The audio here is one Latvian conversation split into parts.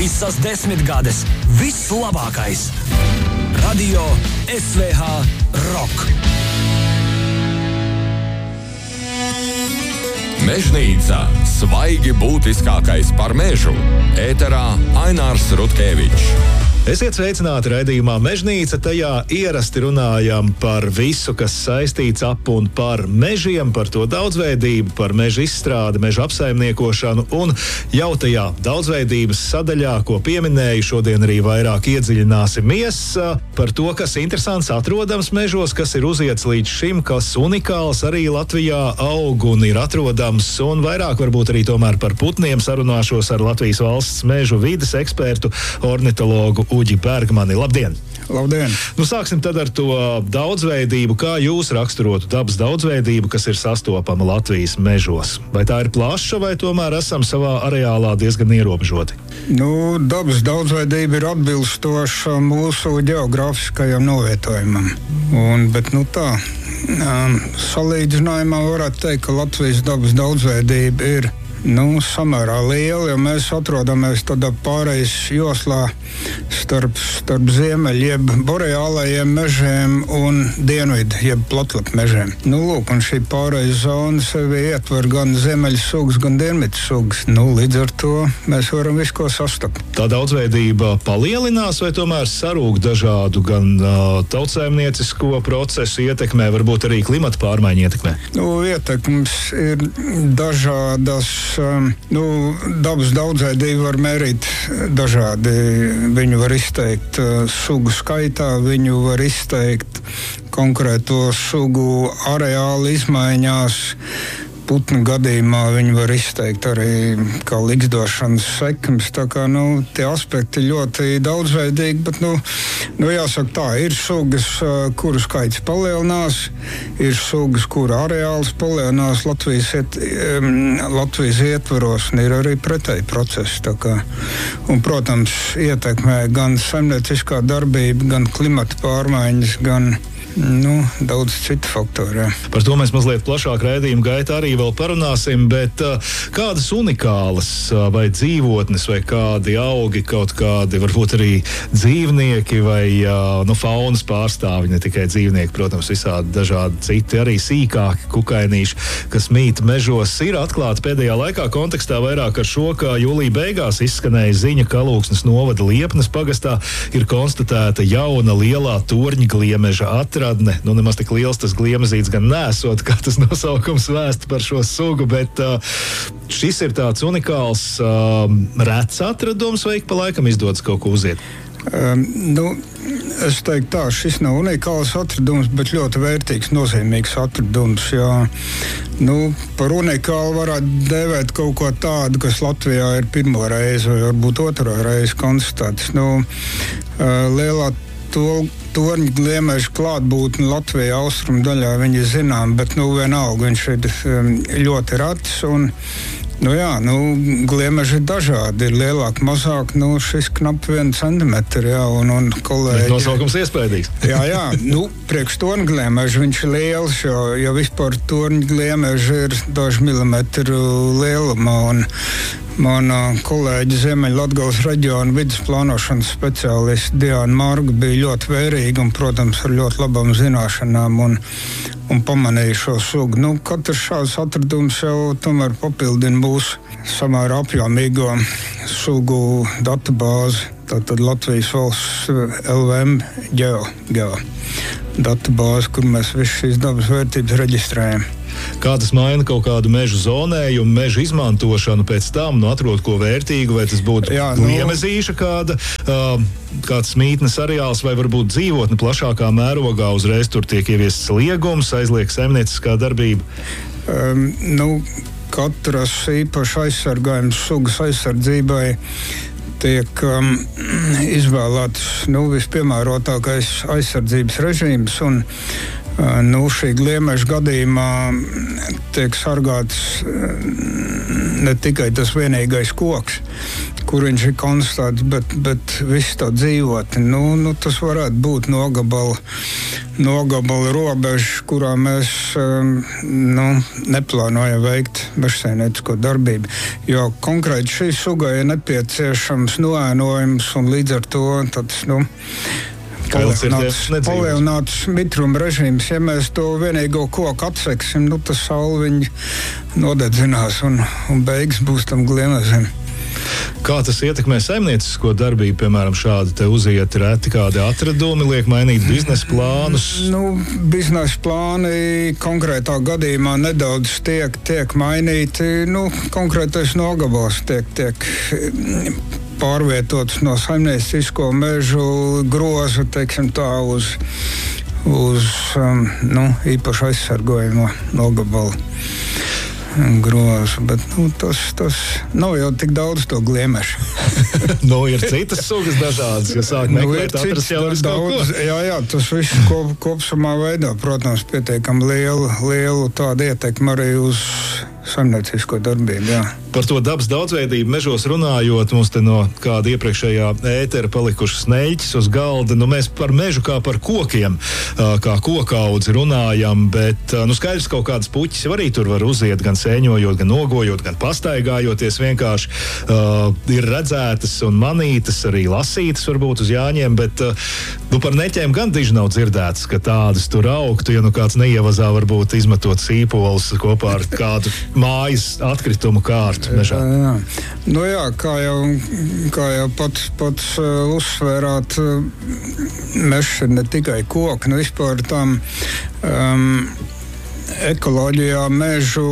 Visas 10 gades vislabākais. Radio SVH Rock. Mežnīca. Svaigi būtiskākais par mežu. Ēterā Ainārs Rutkevičs. Esiet sveicināti raidījumā Mežnīca. Tajā ierasti runājam par visu, kas saistīts ap un par mežiem, par to daudzveidību, par meža izstrādi, meža apsaimniekošanu. Un jau tajā daudzveidības sadaļā, ko pieminēju, šodien arī vairāk iedziļināsimies par to, kas interesants atrodams mežos, kas ir uziets līdz šim, kas unikāls arī Latvijā aug un ir atrodams. Un vairāk varbūt arī tomēr par putniem sarunāšos ar Latvijas valsts mežu vides ekspertu, ornitologu Uģi Bergmani. Labdien! Labdien! Sāksim tad ar to daudzveidību. Kā jūs raksturotu dabas daudzveidību, kas ir sastopama Latvijas mežos? Vai tā ir plaša, vai tomēr esam savā areālā diezgan ierobežoti? Dabas daudzveidība ir atbilstoša mūsu geogrāfiskajam novietojumam. Bet salīdzinājumā varētu teikt, ka Latvijas dabas daudzveidība ir samērā liela, jo mēs atrodamies tādā pārejas joslā starp ziemeļu, jeb boreālajiem mežiem un dienvidu, jeb platlapu mežiem. Un šī pārejas zona sevi ietver gan ziemeļu sugas, gan dienvidu sugas. Līdz ar to mēs varam visu ko sastapt. Tā daudzveidība palielinās vai tomēr sarūk dažādu gan tautsēmniecisko procesu ietekmē, varbūt arī klimata pārmaiņu ietekmē? Ietekmes ir dažādas. Dabas daudzveidību var mērīt dažādi. Viņu var izteikt sugu skaitā, viņu var izteikt konkrēto sugu areāla izmaiņās. Putnu gadījumā viņi var izteikt arī kā ligzdošanas sekmes. Tā kā tie aspekti ļoti daudzveidīgi, bet jāsaka tā, ir sugas, kuru skaits palielinās, ir sugas, kuru areāls palielinās Latvijas ietvaros, un ir arī pretēji procesi. Un, protams, ietekmē gan saimnieciskā darbība, gan klimata pārmaiņas, gan daudz citu faktoru. Jā. Par to mēs mazliet plašāk raidījuma gaitā arī vēl parunāsim, bet kādas unikālas vai dzīvotnes vai kādi augi, kaut kādi varbūt arī dzīvnieki vai faunas pārstāvi, ne tikai dzīvnieki, protams, visādi dažādi citi, arī sīkāki kukainīši, kas mīt mežos, ir atklāti pēdējā laikā kontekstā vairāk ar šo, ka jūlija beigās izskanēja ziņa, ka Alūksnes novada Liepnes pagastā ir konstatēta jauna lielā torņgliemeža atradne. Nemaz tik liels tas gliemezīts gan nesot, kā tas nosaukums vēsta par šo sugu, bet šis ir tāds unikāls rets atradums, vai ik pa laikam izdodas kaut ko uziet? Es teiktu tā, šis nav unikāls atradums, bet ļoti vērtīgs, nozīmīgs atradums. Par unikālu varētu dēvēt kaut ko tādu, kas Latvijā ir pirmo reizi vai varbūt otro reizi konstatēts. Lielā torņgliemeža klātbūtne Latvijā austrumu daļā viņi zinām, bet vienalga viņš ir ļoti rats un gliemeži ir dažādi, ir lielāk, mazāk, šis knapi 1 centimetri, un kolēģi... Nosaukums iespējīgs. Jā, priekš torņgliemeža viņš ir liels, jo vispār torņgliemeži ir daži milimetru lielumā, un mana kolēģi Ziemeļlatgales reģiona vides plānošanas speciālists Diana Marga bija ļoti vērīga un, protams, ar ļoti labām zināšanām un pamanīja šo sugu. Katrs šāds atradums jau tomēr papildina mūsu samērā apjomīgo sugu datubāzi. Tātad Latvijas valsts LVM geo datubāzi, kur mēs visu šīs dabas vērtības reģistrējam. Kā tas maina kaut kādu mežu zonējumu, mežu izmantošanu pēc tam, atrod ko vērtīgu, vai tas būtu gliemezīša kāds mītnes areāls, vai varbūt dzīvotne plašākā mērogā, uzreiz tur tiek ieviests liegums, aizliek saimnieciskā darbība? Katras īpaši aizsargājums sugas aizsardzībai tiek izvēlēts vispiemērotākais aizsardzības režīms, un šī gliemeža gadījumā tiek sargāts ne tikai tas vienīgais koks, kur viņš ir konstatēts, bet viss tā dzīvotne. Tas varētu būt nogabala robeža, kurā mēs neplānojam veikt mežsaimniecisko darbību. Jo konkrēti šī sugai ir nepieciešams noēnojums un līdz ar to tāds, palielināts mitruma režīms. Ja mēs to vienīgo koku atseksim, tas saule viņu nodedzinās un beigas būs tam gliemezim. Kā tas ietekmē saimniecisko darbību, piemēram, šādi te uziet reti kādi atradumi, liek mainīt biznesa plānus? Biznesa plāni konkrētā gadījumā nedaudz tiek mainīti. Konkrētais nogabals tiek pārvietots no saimniecisko mežu groza, teiksim tā, uz īpaši aizsargojamo nogabalu grozu, bet tas nav jau tik daudz to gliemešu. Ir citas sugas dažādas, ja sāk meklēt, atrast jau visu kaut ko. Jā, tas viss kopsumā veidā, protams, pietiekam lielu tādu ietekmi arī uz saimniecisko darbību, jā. Par to dabas daudzveidību mežos runājot, mums te no kāda iepriekšējā ētera palikušas sneļķis uz galda. Mēs par mežu kā par kokiem, kā kokaudzi runājam, bet skaidrs, kaut kādas puķis arī tur var uziet, gan sēņojot, gan nogojot, gan pastaigājoties vienkārši. Ir redzētas un manītas, arī lasītas varbūt uz Jāņiem, bet par neķēm gan diži nav dzirdētas, ka tādas tur augtu, ja kāds neievazā varbūt izmetot sīpolus kopā ar kādu mājas atkritumu kārtu. Jā, kā jau pats uzsvērāt, mežs ir ne tikai koki, vispār tam ekoloģijā mežu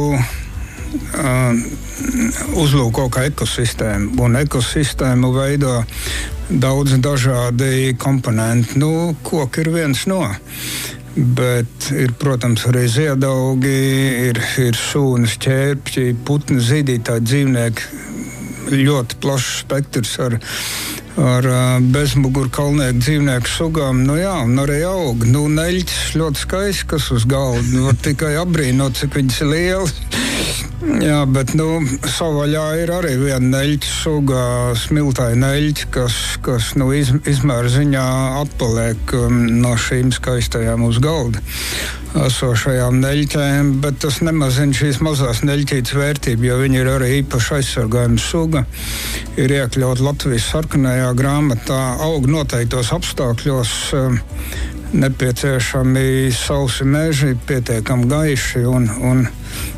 uzlūko kā ekosistēmu, un ekosistēmu veido daudz dažādi komponenti. Koki ir viens no. Bet ir, protams, arī ziedaugi, ir sūnas, ķērpļi, putni, zīdītāji dzīvnieki, ļoti plašs spektrs ar bezmuguru kalnieku dzīvnieku sugām. Un arī aug. Neļķis ļoti skaists, kas uz galda. Var tikai apbrīnot, cik viņas ir lielas. Jā, bet savaļā ir arī viena neļķa suga, smiltāja neļķa, kas izmēra ziņā atpaliek no šīm skaistajām uz galda esošajām neļķēm, bet tas nemazina šīs mazās neļķītes vērtību, jo viņi ir arī īpaši aizsargājuma suga. Ir iekļaut Latvijas sarkanajā grāmatā, aug noteiktos apstākļos, nepieciešami sausi meži, pietiekami gaiši un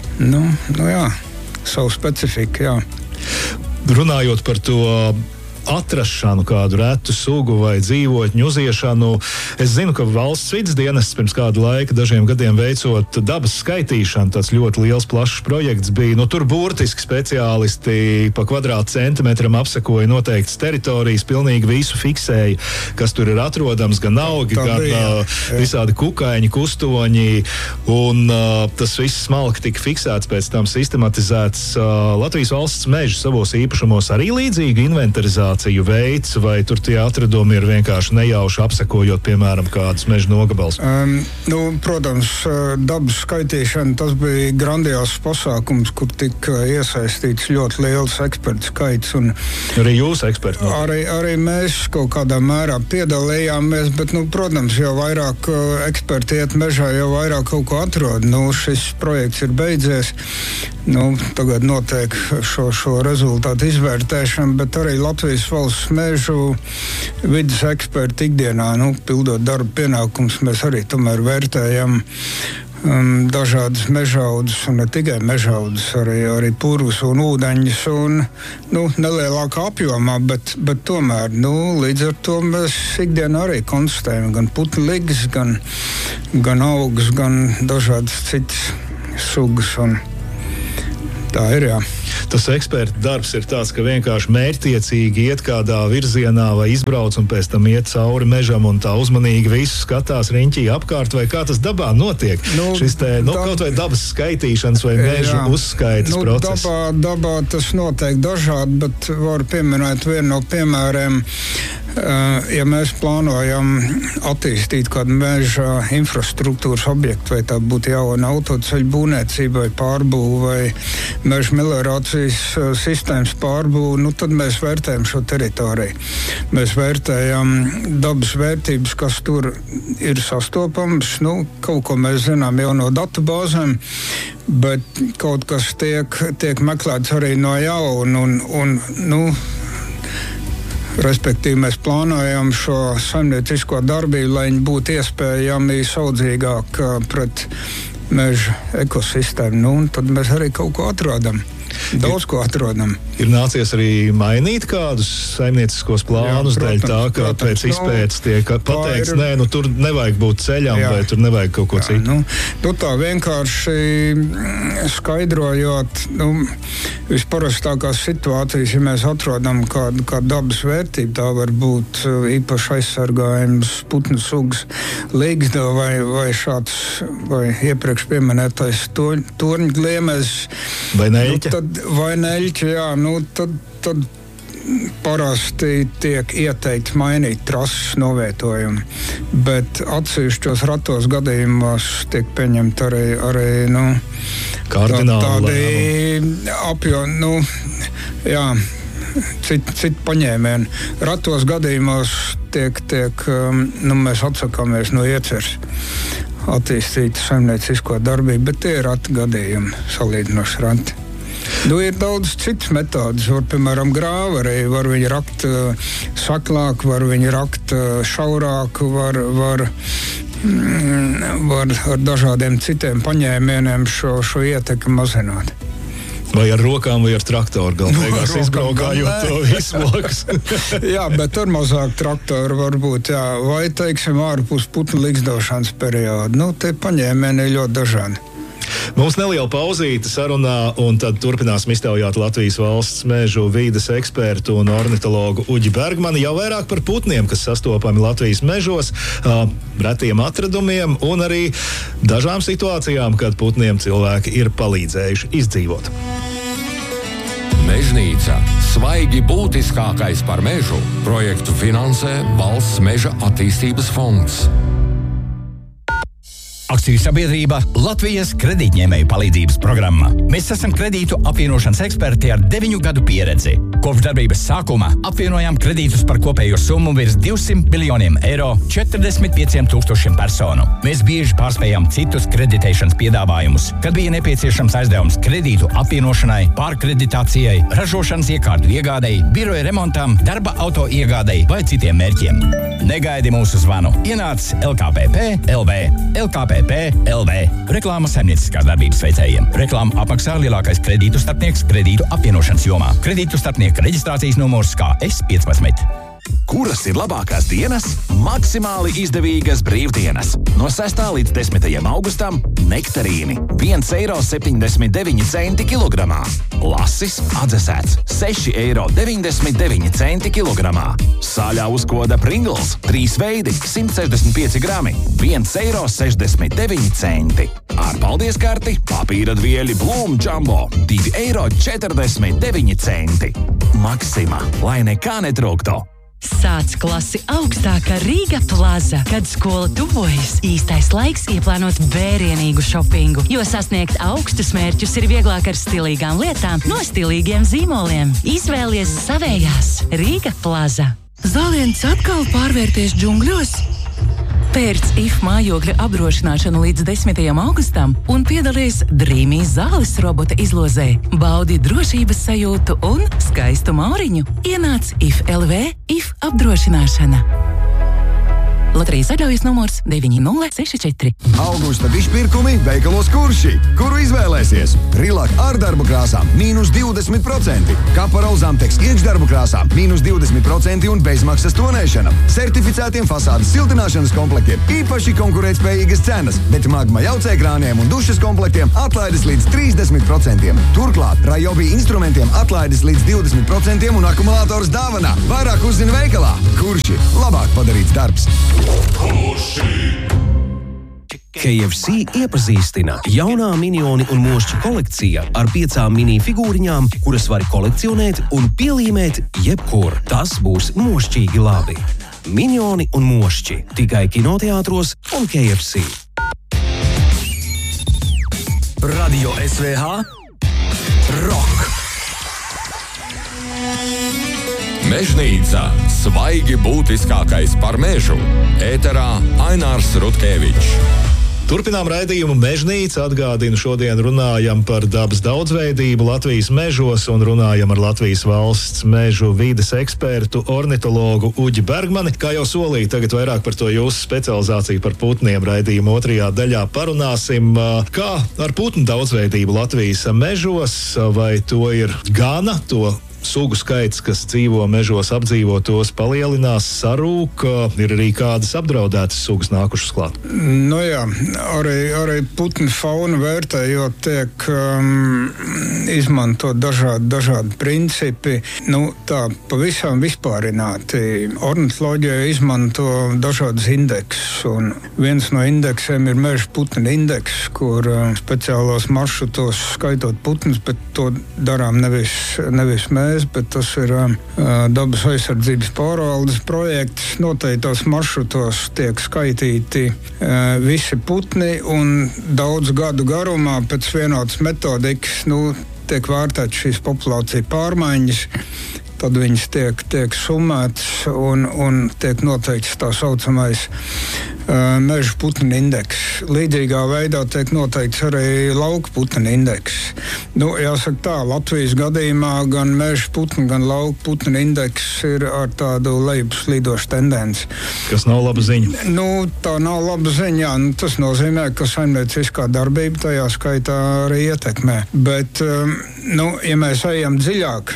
savu specifiku, jā. Runājot par to atrašanu, kādu retu sugu vai dzīvotņu uziešanu. Es zinu, ka valsts vides dienests pirms kādu laiku, dažiem gadiem veicot dabas skaitīšanu, tāds ļoti liels, plašs projekts bija. Tur burtiski speciālisti pa kvadrātcentimetram apsekoja noteiktas teritorijas, pilnīgi visu fiksēja, kas tur ir atrodams, gan augi, gan visādi kukaiņi, kustoņi, un tas viss smalki tika fiksēts, pēc tam sistematizēts. Latvijas valsts meži savos īpašumos arī līdzīgu inventarizāciju veids, vai tur tie atradumi ir vienkārši nejauši apsekojot, piemēram, kādus meža nogabals? Protams, dabas skaitīšana, tas bija grandios pasākums, kur tika iesaistīts ļoti liels ekspertu skaits. Arī jūs eksperti? Arī mēs kaut kādā mērā piedalījāmies, bet, protams, jo vairāk eksperti iet mežā, jo vairāk kaut ko atrod. Šis projekts ir beidzies. Tagad notiek šo rezultātu izvērtēšana, bet arī Latvijas valsts mežu vides eksperti ikdienā, pildot darba pienākumus, mēs arī tomēr vērtējam dažādas mežaudus, un ne tikai mežaudus, arī purvus un ūdeņus, un nelielākā apjomā, bet tomēr, līdz ar to mēs ikdienā arī konstatējam gan putnu ligas, gan augus, gan dažādas citas sugas, un tā ir, jā. Tas eksperta darbs ir tāds, ka vienkārši mērķtiecīgi iet kādā virzienā vai izbrauc un pēc tam iet cauri mežam un tā uzmanīgi visu skatās riņķī apkārt, vai kā tas dabā notiek? Šis te, kaut vai dabas skaitīšanas vai meža uzskaitas process. Dabā tas notiek dažādi, bet varu pieminēt vienu no piemēriem. Ja mēs plānojam attīstīt kādu meža infrastruktūras objektu, vai tā būtu jauna autoceļu būvniecība vai pārbūve vai meža meliorācijas sistēmas pārbūve, tad mēs vērtējam šo teritoriju. Mēs vērtējam dabas vērtības, kas tur ir sastopams. Kaut ko mēs zinām jau no datubāzēm, bet kaut kas tiek meklēts arī no jauna. Respektīvi, mēs plānojam šo saimniecisko darbību, lai viņi būtu iespējami saudzīgāk pret meža ekosistēmu. Tad mēs arī kaut ko atrodam. Daudz ko atrodam. Ir nācies arī mainīt kādus saimnieciskos plānus dēļ tā, ka pēc izpētes tiek pateikts, tur nevajag būt ceļam, vai tur nevajag kaut ko citu. Tā vienkārši skaidrojot, visparastākās situācijas, ja mēs atrodam kādu dabas vērtību, tā var būt īpaši aizsargājums putnu sugas līgzda vai šāds, vai iepriekš pieminētais torņgliemes. Vai neļķa? Vai neļķi, tad parasti tiek ieteikts mainīt trases novietojumu, bet atsevišķos ratos gadījumos tiek pieņemt arī kardināli apjomi, citi paņēmieni. Ratos gadījumos mēs atsakāmies no ieceres attīstīt saimniecisko darbību, bet tie ir rati gadījumi, salīdzinoši rati. Ir daudz citas metodas, piemēram, grāvi var viņi rakt saklāk, var viņi rakt šaurāk, var ar dažādiem citiem paņēmieniem šo ietekmi mazināt. Vai ar rokām, vai ar traktoru galvīgās izbraukājot to visu lokus. Jā, bet tur mazāk traktoru varbūt, vai, teiksim, ārpus putnu līgzdošanas periodu. Tie paņēmieni ir ļoti dažādi. Mums neliela pauzīte sarunā, un tad turpināsim iztaujāt Latvijas valsts mežu vīdes ekspertu un ornitologu Uģi Bergmani jau vairāk par putniem, kas sastopami Latvijas mežos, retiem atradumiem un arī dažām situācijām, kad putniem cilvēki ir palīdzējuši izdzīvot. Mežnīca – svaigi būtiskākais par mežu. Projektu finansē Valsts meža attīstības fonds. Akciju sabiedrība Latvijas kredītņēmēju palīdzības programma. Mēs esam kredītu apvienošanas eksperti ar 9 gadu pieredzi. Kopš darbības sākuma apvienojām kredītus par kopējo summu virs 200 miljoniem eiro 45 000 personu. Mēs bieži pārspējām citus kreditēšanas piedāvājumus, kad bija nepieciešams aizdevums kredītu apvienošanai, pārkreditācijai, ražošanas iekārtu iegādei, biroja remontam, darba auto iegādei vai citiem mērķiem. Negaidi mūsu zvanu. Ienāc LKPP LV. LKPP LV. Reklāma saimnieciskās darbības veicējiem. Reklāma apmaksā lielākais kredītu starpnieks kredītu apvienošanas jomā. Kredītu starpnieka reģistrācijas numurs KS15. Kuras ir labākās dienas? Maksimāli izdevīgas brīvdienas. No 6. līdz 10. augustam nektarīni 1,79 eiro kilogramā. Lasis atdzesēts 6,99 eiro kilogramā. Sāļā uzkoda Pringles 3 veidi 165 grami 1,69 eiro. Ar paldies karti papīra dvieļi Bloom Jumbo 2,49 eiro. Maksima, lai nekā netrūktu. Sāc klasi augstākā Rīga Plaza. Kad skola tuvojas, īstais laiks ieplānot vērienīgu šopingu, jo sasniegt augstus mērķus ir vieglāk ar stilīgām lietām no stilīgiem zīmoliem. Izvēlies savējās Rīga Plaza. Zāliens atkal pārvērties džungļos? Pērc IF mājokļa apdrošināšanu līdz 10. augustam un piedalies Dreamy zāles robota izlozē. Baudi drošības sajūtu un skaistu mauriņu. Ienāc IF LV, IF apdrošināšana. Loterijas atļaujas numurs 9064. Augusta dišpirkumi veikalos Kurši. Kuru izvēlēsies? Rilak ar darbu krāsām -20%. Kapara Zamteks iekšdarbu krāsām -20% un bezmaksas tonēšana. Certificētiem fasādes siltināšanas komplektiem īpaši konkurētspējīgas cenas, bet Magma jaucekrāniem un dušas komplektiem atlaides līdz 30%. Turklāt Rajobi instrumentiem atlaides līdz 20% un akumulātors dāvanā. Vairāk uzzina veikalā. Kurši. Labāk padarīts darbs. KFC iepazīstina jaunā minioni un mošķi kolekcija ar 5 mini figūriņām, kuras var kolekcionēt un pielīmēt jebkur. Tas būs mošķīgi labi. Minioni un mošķi tikai kinoteātros un KFC. Radio SVH Rock. Mežnīca – svaigi būtiskākais par mežu. Ēterā Ainārs Rutkevičs. Turpinām raidījumu Mežnīca. Atgādinu, šodien runājam par dabas daudzveidību Latvijas mežos un runājam ar Latvijas valsts mežu vides ekspertu, ornitologu Uģi Bergmani. Kā jau solīju, tagad vairāk par to jūsu specializāciju par putniem raidījumu otrajā daļā parunāsim. Kā ar putnu daudzveidību Latvijas mežos, vai to ir gana, to sugu skaits, kas dzīvo mežos, apdzīvotos, palielinās, sarūk, ir arī kādas apdraudētas sugas nākušas klāt. Nu jā, arī putnu faunu vērtējot tiek izmantot dažādi principi. Nu, tā pavisam vispārināti. Ornitoloģija izmanto dažādas indeksus, un viens no indeksiem ir meža putnu indeks, kur speciālos maršrutos skaitot putnus, bet to darām nevis mēs, bet tas ir dabas aizsardzības pārvaldes projekts. Noteiktos maršrutos tiek skaitīti visi putni, un daudz gadu garumā pēc vienotas metodikas tiek vērtētas šīs populācija pārmaiņas. Tad viņas tiek summētas un tiek noteikts tā saucamais meža putnu indeks. Līdzīgā veidā tiek noteikts arī lauku putnu indeks. Jāsaka tā, Latvijas gadījumā gan meža putnu, gan lauku putnu indeks ir ar tādu lejupslīdošu tendenci. Kas nav laba ziņa? Tā nav laba ziņa, jā. Tas nozīmē, ka saimnieciskā darbība tajā skaitā arī ietekmē. Bet, ja mēs ejam dziļāk,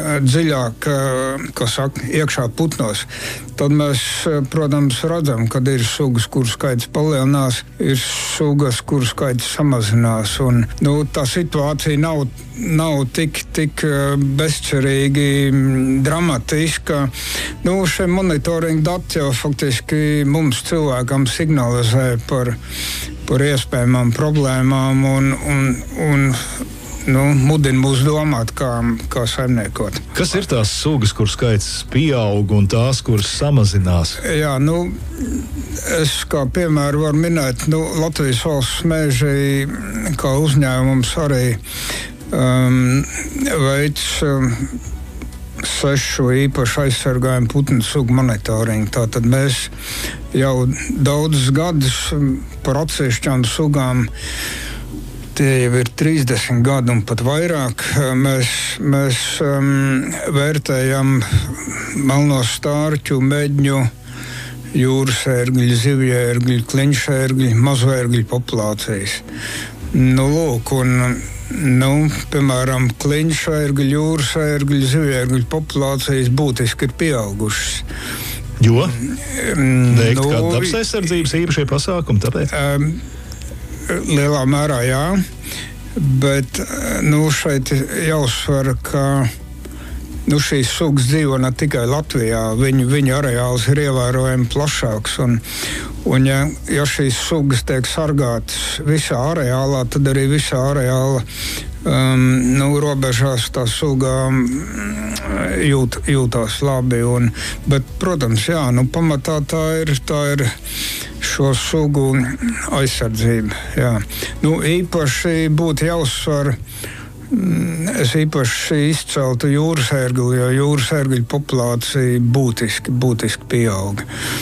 iekšā putnos, tad mēs, protams, redzam, ka ir sugas, kuru skaits palielinās, ir sugas, kuru skaits samazinās. Un, tā situācija nav tik bezcerīgi dramatiska. Šie monitoringa dati jau faktiski mums cilvēkam signalizē par iespējamām problēmām un mudina mūs domāt, kā saimniekot. Kas ir tās sugas, kur skaits pieaug, un tās, kuras samazinās? Jā, es kā piemēru varu minēt, Latvijas valsts meži kā uzņēmums arī veids 6 īpaši aizsargājumu putnu sugu monitoringu. Tātad mēs jau daudzus gadus par atsevišķām sugām, tie jau ir 30 gadi un pat vairāk, mēs vērtējam melno stārķu, meģņu, jūras ērgļu, zivju ērgļu, kliņšu ērgļu, mazo ērgļu populācijas. Piemēram, kliņšu ērgļu, jūras ērgļu, zivju ērgļu populācijas būtiski ir pieaugušas. Jo? Veikt kādu dabas aizsardzības īpašie pasākumi, tāpēc? Lielā mērā jā, bet šeit jāuzsver, ka šīs sugas dzīvo ne tikai Latvijā, viņu areāls ir ievērojami plašāks, un ja šīs sugas tiek sargātas visā areālā, tad arī visā areāla robežās tā suga jūtās labi. Bet, protams, jā, pamatā tā ir šo sugu aizsardzība. Jā. Īpaši būtu jāuzsver, es īpaši izceltu jūras ērgli, jo jūras ērgļu populācija būtiski pieauga.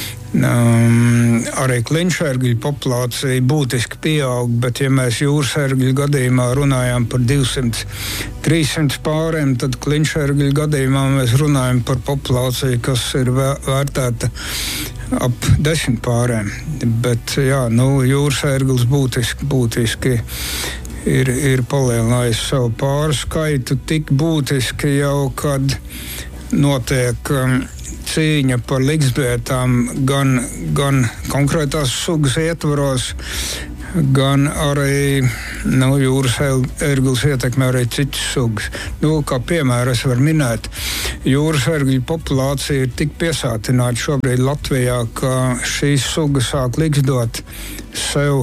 Arī kliņšu ērgļu populācija būtiski pieaug, bet ja mēs jūras ērgļu gadījumā runājam par 200-300 pāriem, tad kliņšu ērgļu gadījumā mēs runājam par populāciju, kas ir vērtēta ap 10 pāriem. Bet jā, jūras ērglis būtiski ir palielinājis savu pāru skaitu tik būtiski jau, kad notiek cīņa par liksvietām gan konkrētās sugas ietvaros, gan arī jūras ērglis ietekmē arī citas sugas. Kā piemēru es varu minēt, jūras ērgļu populācija ir tik piesātināta šobrīd Latvijā, ka šīs sugas sāk liksdot sev,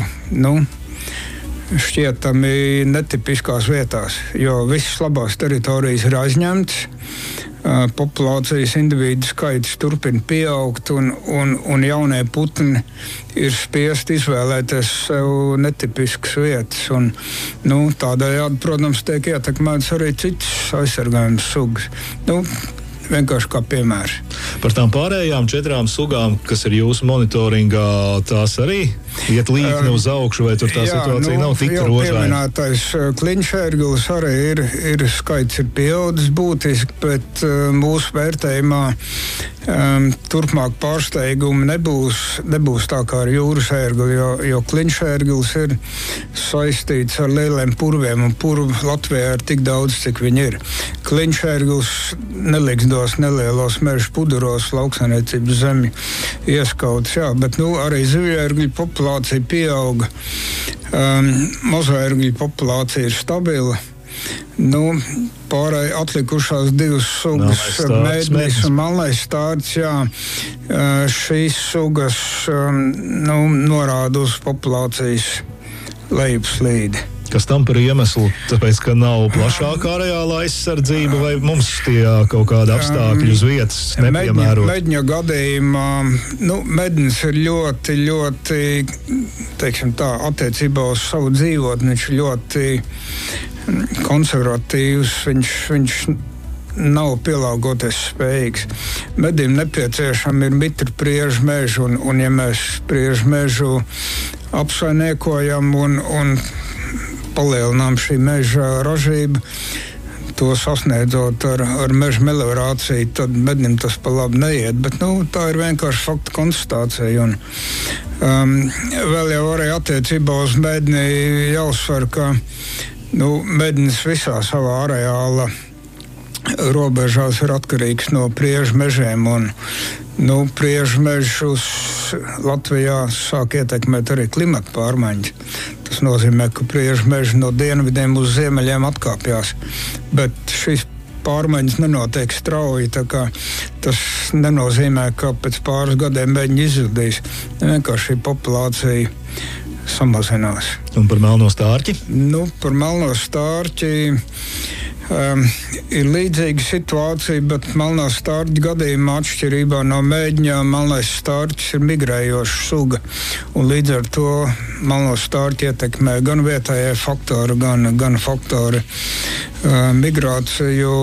šķietami netipiskās vietās, jo visas labās teritorijas ir aizņemtas. Populācijas individu skaits turpina pieaugt un jaunie putni ir spiesti izvēlēties sev netipiskas vietas. Tādējādi, protams, tiek ietekmētas arī citas aizsargājumas sugas. Vienkārši kā piemērs. Par tām pārējām 4 sugām, kas ir jūsu monitoringā, tās arī iet līkni uz augšu, vai tur tā situācija nav tik rožaina? Pieminētais kliņšērglis arī ir skaits ir pieaudzis būtiski, bet mūsu vērtējumā turpmāk pārsteigumi nebūs tā kā ar jūras ērgli, jo kliņšērglis ir saistīts ar lieliem purviem, un purvu Latvijā ir tik daudz, cik viņi ir. Kliņšērglis neliksdos nelielos mežu puduros, lauksaimniecības zemju ieskauts, bet arī zivjērgļu populācija pieauga. Mazvērgļu populācija ir stabila. Pārēj atlikušās 2 sugas, mēdnis un melnais stārķis, šīs sugas norāda uz populācijas lejupslīdi. Kas tam par iemeslu? Tāpēc, ka nav plašāka areāla aizsardzība, vai mums tie kaut kādi apstākļi uz vietas nepiemērot? Medņa gadījumā, mednis ir ļoti, teiksim tā, attiecībā uz savu dzīvotni, viņš ir ļoti konservatīvs, viņš nav pielāgoties spējīgs. Medim nepieciešami ir mitri priežu mežu, un ja mēs priežu mežu apsainiekojam un palielinām šī meža ražību, to sasniedzot ar meža meliorāciju, tad mednim tas pa labi neiet, bet tā ir vienkārši fakta konstatācija. Vēl jau arī attiecībā uz medni jāuzsver, ka mednis visā savā areāla robežās ir atkarīgs no priežu mežiem, un priežu mežus Latvijā sāk ietekmēt arī klimata pārmaiņas. Tas nozīmē, ka priežu meži no dienvidiem uz ziemeļiem atkāpjās, bet šīs pārmaiņas nenotiek strauji, tā kā tas nenozīmē, ka pēc pāris gadiem mēģi izzudīs. Vienkārši šī populācija samazinās. Un par melno stārķi? Par melno stārķi ir līdzīga situācija, bet melnā stārķa gadījumā atšķirībā no mēģņā melnais stārķis ir migrējoša suga, un līdz ar to melno stārķi ietekmē gan vietējie faktori, gan faktori migrāciju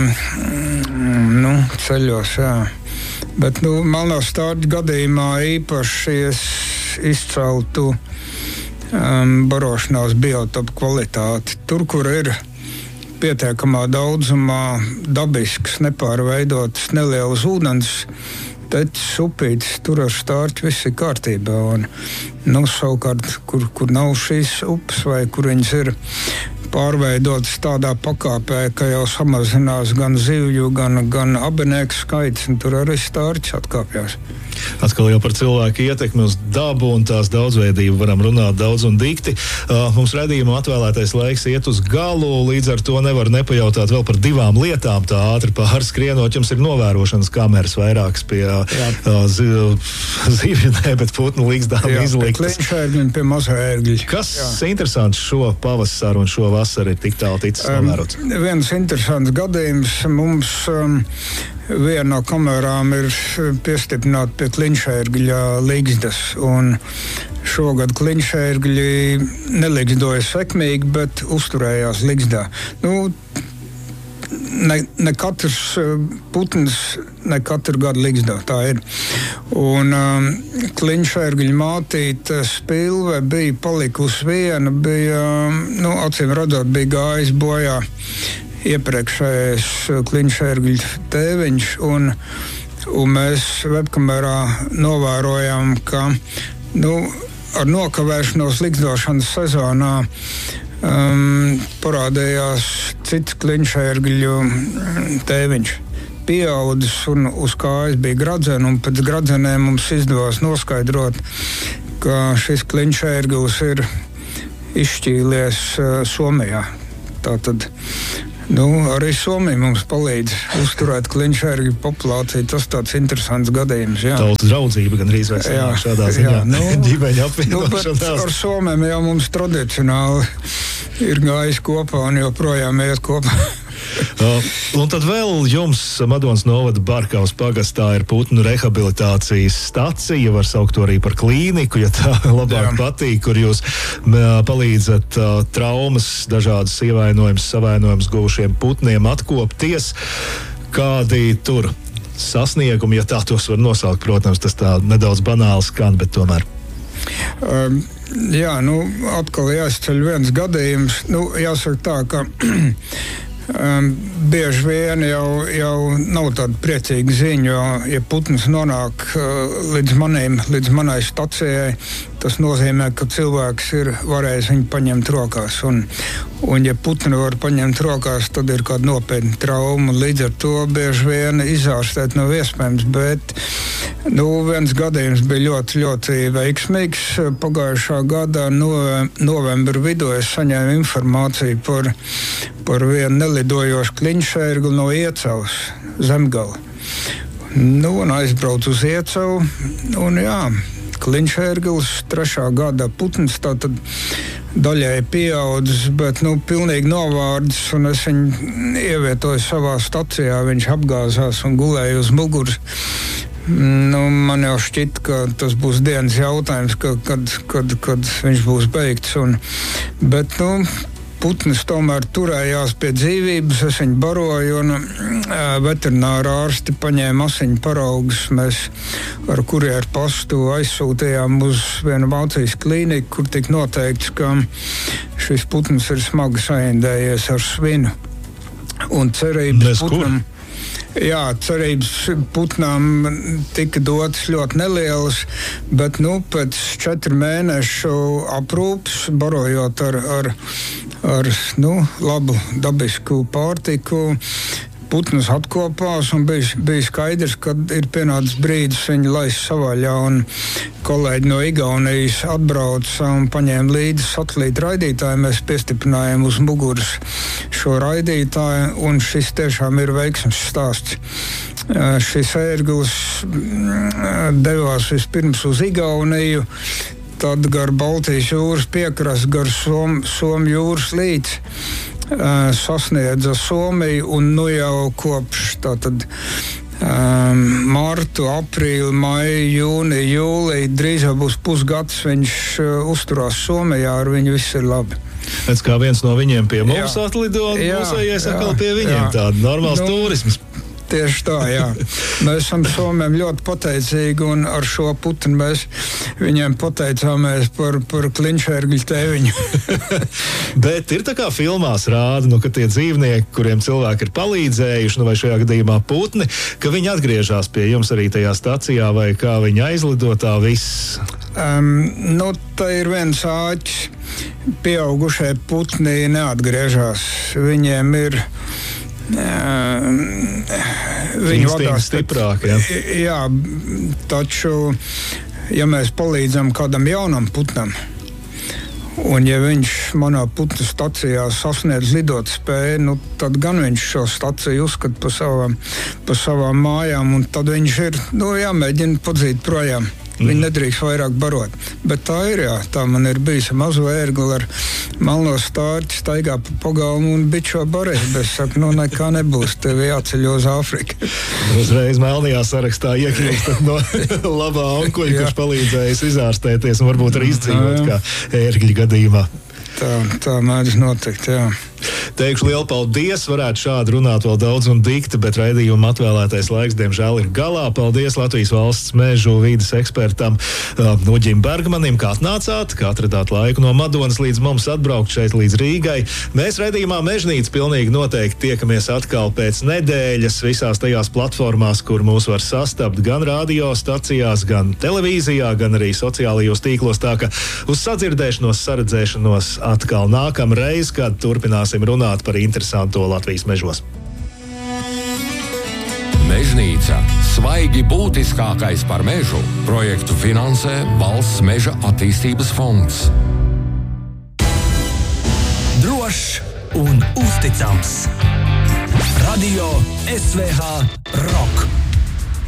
ceļos, Bet melnā stārķa gadījumā īpaši izceltu barošanās biotopu kvalitāti. Tur, kur ir pietiekamā daudzumā dabisks, nepārveidotas nelielas ūdens tecis, upītes, tur ar stārķi viss ir kārtībā. Savukārt, kur nav šīs upes vai kur viņas ir pārveidotas tādā pakāpē, ka jau samazinās gan zivju, gan abenieku skaits, un tur arī stārķis atkāpjās. Atkal jau par cilvēku ietekmi uz dabu un tās daudzveidību varam runāt daudz un dikti. Mums redzījumā atvēlētais laiks iet uz galu, līdz ar to nevar nepajautāt vēl par 2 lietām tā ātri pārskrienot. Jums ir novērošanas kameras vairākas pie zivju, bet putnu līgzdām izliktas. Pie kliņšērgļiem, pie mazā ērgļi. Kas interesants šo pavasaru un šo vasaru ir tik tālu ticis novērots? Viens interesants gadījums mums viena no kamerām ir piestiprināta pie kliņšērgļa līgzdas, un šogad kliņšērgļi neliksdoja sekmīgi, bet uzturējās līgzdā. Ne katrs putns ne katru gadu līgzdā, tā ir. Un kliņšērgļa mātīte spilve bija palikusi viena, acīm redzot, bija gājis bojā iepriekšējais kliņšērgļa tēviņš, un mēs webkamerā novērojām, ka ar nokavēšanos līgzdošanas sezonā parādījās cits kliņšērgļu tēviņš. Pieaudzis un uz kājas bija gradzena, un pēc gradzenēm mums izdevās noskaidrot, ka šis kliņšērglis ir izšķīlies Somijā. Tātad arī Somija mums palīdz uzturēt kliņšērgļu populāciju. Tas tāds interesants gadījums. Jā. Tautas draudzība gan rīz vai senāk šādā ziņā. Ģimeņa apvienošanās. Ar Somiem jau mums tradicionāli ir gājis kopā un joprojām iet kopā. Un tad vēl jums Madonas novada Barkavas pagastā ir putnu rehabilitācijas stacija, var saukt to arī par klīniku, ja tā labāk patīk, kur jūs palīdzat traumas, dažādas savainojumus guvušiem putniem atkopties. Kādi tur sasniegumi, ja tā tos var nosaukt, protams, tas tā nedaudz banāli skan, bet tomēr. Atkal jāizceļ viens gadījums. Jāsaka tā, ka bieži vien jau nav tāda priecīga ziņa, jo, ja putns nonāk līdz manai stacijai, tas nozīmē, ka cilvēks ir varējis viņu paņemt rokās. Un ja putni var paņemt rokās, tad ir kāda nopietna trauma. Līdz ar to bieži vien izārstēt nav iespējams, bet viens gadījums bija ļoti, ļoti veiksmīgs. Pagājušā gada novembra vidū es saņēmu informāciju par vienu nelidojošu kliņšērgli no Iecavas Zemgala. Un aizbraucu uz Iecavu, kliņšērglis, 3. gada putns, tātad daļai pieaudzis, bet pilnīgi novārdis, un es viņu ievietoju savā stacijā, viņš apgāzās un gulēja uz muguras. Man jau šķiet, ka tas būs dienas jautājums, kad viņš būs beigts. Bet putns tomēr turējās pie dzīvības, es viņu baroju, un veterināra ārsti paņēma asiņu paraugus. Mēs ar kurjeru pastu aizsūtījām uz vienu Vācijas klīniku, kur tika noteikts, ka šis putns ir smagi saindējies ar svinu. Un cerības putnam... Jā, cerības putnām tika dotas ļoti nelielas, bet pēc 4 mēnešu aprūpes, barojot ar labu dabisku pārtiku, putns atkopās un bija skaidrs, ka ir pienācis brīdis viņu laist savaļā. Un kolēģi no Igaunijas atbrauca un paņēma līdzi satelīta raidītāju. Mēs piestiprinājām uz muguras šo raidītāju, un šis tiešām ir veiksmes stāsts. Šis ērglis devās vispirms uz Igauniju, tad gar Baltijas jūras piekrastu, gar Somu jūras līdz sasniedza Somiju, un jau kopš tātad martu, aprīli, maiju, jūniju, jūliju, drīzāk būs pusgads, viņš uzturās Somijā, ar viņu viss ir labi. Pēc kā viens no viņiem pie mums atlido, un mūsējies atkal pie viņiem, tāda normāls turisms. Tieši tā, jā. Mēs esam Somiem ļoti pateicīgi, un ar šo putni mēs viņiem pateicāmies par kliņšērgļu tēviņu. Bet ir tā kā filmās rāda, ka tie dzīvnieki, kuriem cilvēki ir palīdzējuši, vai šajā gadījumā putni, ka viņi atgriežas pie jums arī tajā stacijā, vai kā viņi aizlidotā viss? Tā ir viens āķis. Pieaugušie putni neatgriežas. Viņiem ir viņu vadās stiprāk, jā, taču, ja mēs palīdzam kādam jaunam putnam, un ja viņš manā putnu stacijā sasniedz lidot spēju, tad gan viņš šo staciju uzskata pa savām mājām, un tad viņš ir, jāmēģina padzīt projām. Viņi nedrīkst vairāk barot. Bet tā ir, tā man ir bijis mazo ērgli ar melno stārķi, staigā pa pagalmu un bičo barēt. Bet es saku, nekā nebūs, tev jāceļ uz Āfriku. Uzreiz melnajā sarakstā iekļūstat no labā onkuļa, kurš palīdzējis izārstēties un varbūt arī izdzīvot kā ērgļa gadījumā. Tā mēdz notikt, jā. Teikšu lielu paldies, varētu šādi runāt vēl daudz un dikti, bet raidījuma atvēlētais laiks, diemžēl, ir galā. Paldies Latvijas valsts mežu vīdes ekspertam Uģim Bergmanim, kā atnācāt, kā atradāt laiku no Madonas līdz mums atbraukt šeit līdz Rīgai. Mēs raidījumā Mežnīca pilnīgi noteikti tiekamies atkal pēc nedēļas visās tajās platformās, kur mūs var sastapt gan radiostacijās, gan televīzijā, gan arī sociālajos tīklos. Tā ka uz sadzirdēšanos, saredzēšanos atkal nākamreiz, kad turpināsim runāt par interesanto Latvijas mežos. Mežnīca – svaigi būtiskākais par mežu. Projektu finansē Valsts meža attīstības fonds. drošs un uzticams. Radio SVH Rock.